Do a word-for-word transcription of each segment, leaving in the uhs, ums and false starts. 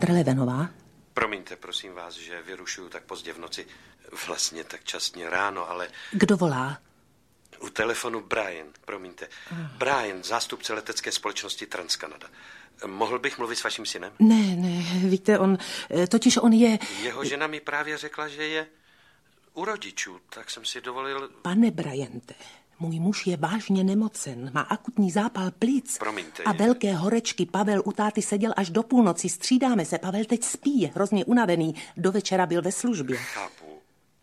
Trelevenová? Promiňte, prosím vás, že vyrušuju tak pozdě v noci. Vlastně tak časně ráno, ale... Kdo volá? U telefonu Brian, promiňte. Ah. Brian, zástupce letecké společnosti Transcanada. Mohl bych mluvit s vaším synem? Ne, ne, víte, on... Totiž on je... Jeho žena mi právě řekla, že je u rodičů, tak jsem si dovolil... Pane Bryante, můj muž je vážně nemocen, má akutní zápal plic. Promiňte. A je... velké horečky. Pavel u táty seděl až do půlnoci, střídáme se. Pavel teď spí, je hrozně unavený. Do večera byl ve službě. Chápu.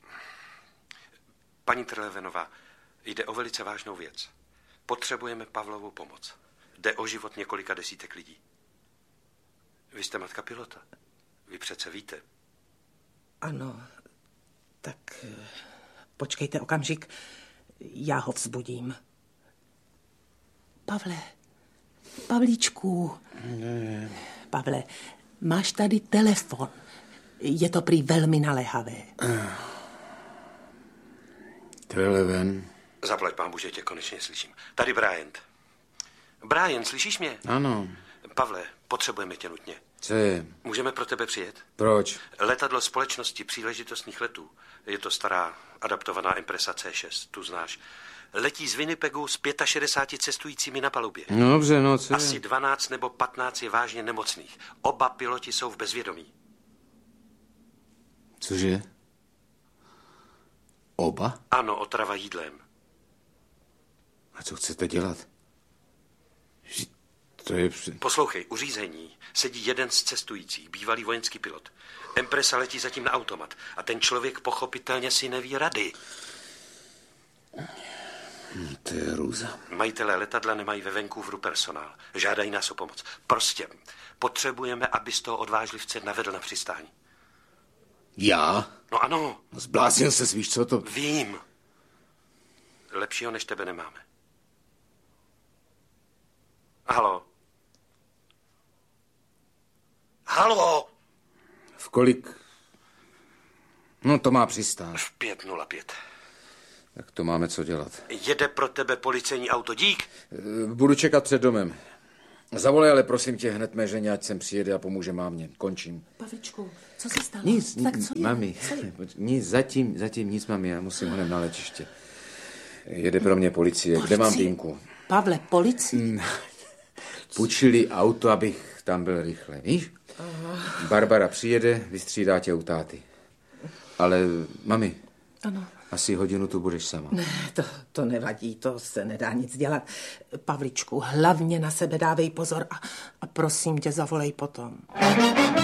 Paní Trelevenová, jde o velice vážnou věc. Potřebujeme Pavlovu pomoc. Jde o život několika desítek lidí. Vy jste matka pilota. Vy přece víte. Ano, tak počkejte okamžik. Já ho vzbudím. Pavle, Pavlíčku. Ne. Pavle, máš tady telefon. Je to prý velmi naléhavé. Treleven. Zaplať pán Bože, tě konečně slyším. Tady Brian. Brian, slyšíš mě? Ano. Pavle, potřebujeme tě nutně. Co je? Můžeme pro tebe přijet? Proč? Letadlo společnosti příležitostných letů. Je to stará adaptovaná Impresa C šest, tu znáš. Letí z Winnipegu s šedesáti pěti cestujícími na palubě. No dobře, no co je? Asi dvanáct nebo patnáct je vážně nemocných. Oba piloti jsou v bezvědomí. Cože? Oba? Ano, otrava jídlem. A co chcete dělat? To je... Poslouchej, u řízení sedí jeden z cestujících, bývalý vojenský pilot. Impresa letí zatím na automat a ten člověk pochopitelně si neví rady. To je hrůza. Majitelé letadla nemají ve Vancouveru personál. Žádají nás o pomoc. Prostě potřebujeme, abys toho odvážlivce navedl na přistání. Já? No ano. No zbláznil se, víš co to... Vím. Lepšího než tebe nemáme. Halo. Halo. V kolik? No to má přistát. V pět nula pět. Tak to máme co dělat. Jede pro tebe policejní auto, dík. Budu čekat před domem. Zavolej, ale prosím tě hned mé ženě, ať sem přijede a pomůže mámě. Končím. Pavličku, co se stalo? Nic, tak co je? mami, Co je? nic, zatím, zatím nic, mami, já musím hned na letiště. Jede pro mě policie. Policie? Kde mám dýmku? Pavle, policii? Půjčili auto, abych tam byl rychle, víš? Aha. Barbara přijede, vystřídá tě u táty. Ale, mami, ano. Asi hodinu tu budeš sama. Ne, to, to nevadí, to se nedá nic dělat. Pavličku, hlavně na sebe dávej pozor a, a prosím tě, zavolej potom.